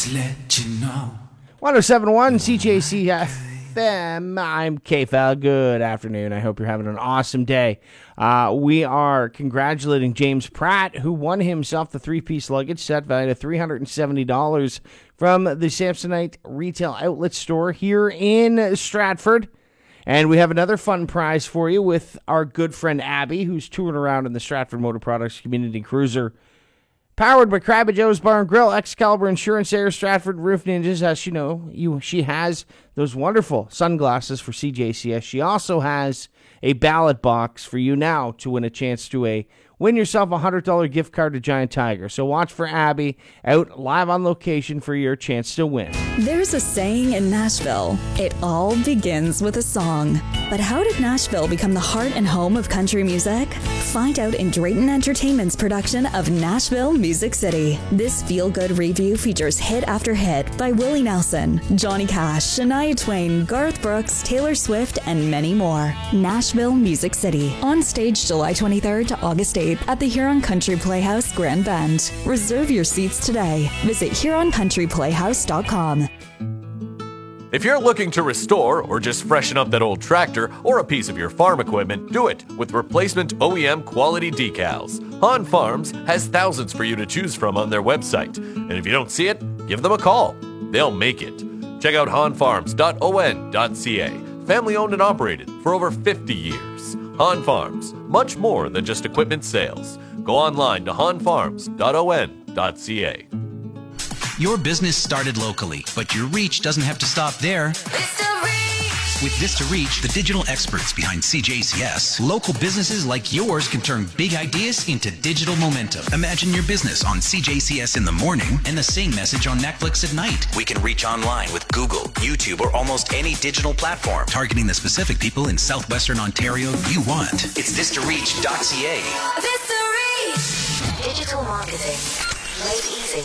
Just let you know. 107.1 CJCFM. I'm KFL. Good afternoon. I hope you're having an awesome day. We are congratulating James Pratt, who won himself the three-piece luggage set valued at $370 from the Samsonite Retail Outlet Store here in Stratford. And we have another fun prize for you with our good friend Abby, who's touring around in the Stratford Motor Products Community Cruiser. Powered by Crab and Joe's Bar and Grill, Excalibur Insurance, Air Stratford Roof Ninjas. As you know, she has those wonderful sunglasses for CJCS. She also has a ballot box for you now to win a chance to win yourself a $100 gift card to Giant Tiger. So watch for Abby out live on location for your chance to win. There's a saying in Nashville, it all begins with a song. But how did Nashville become the heart and home of country music? Find out in Drayton Entertainment's production of Nashville Music City. This feel-good review features hit after hit by Willie Nelson, Johnny Cash, Shania Twain, Garth Brooks, Taylor Swift, and many more. Nashville Music City. On stage July 23rd to August 8th at the Huron Country Playhouse, Grand Bend. Reserve your seats today. Visit HuronCountryPlayhouse.com. If you're looking to restore or just freshen up that old tractor or a piece of your farm equipment, do it with replacement OEM quality decals. Han Farms has thousands for you to choose from on their website. And if you don't see it, give them a call. They'll make it. Check out hanfarms.on.ca. Family owned and operated for over 50 years. Han Farms, much more than just equipment sales. Go online to hanfarms.on.ca. Your business started locally, but your reach doesn't have to stop there. With Vista Reach, the digital experts behind CJCS, local businesses like yours can turn big ideas into digital momentum. Imagine your business on CJCS in the morning and the same message on Netflix at night. We can reach online with Google, YouTube, or almost any digital platform, targeting the specific people in southwestern Ontario you want. It's VistaReach.ca. Vista Reach! Digital marketing made easy.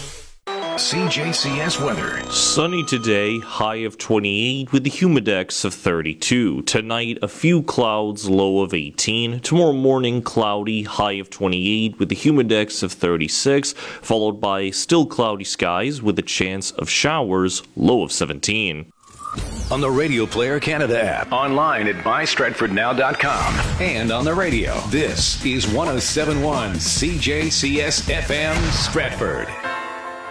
CJCS weather. Sunny today, high of 28 with the humidex of 32. Tonight, a few clouds, low of 18. Tomorrow morning, cloudy, high of 28 with the humidex of 36, followed by still cloudy skies with a chance of showers, low of 17. On the Radio Player Canada app, online at mystratfordnow.com, and on the radio. This is 107.1 CJCS FM Stratford.